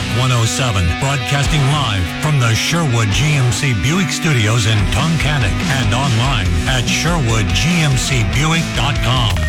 Talk 107, broadcasting live from the Sherwood GMC Buick Studios in Tunkhannock and online at SherwoodGMCBuick.com.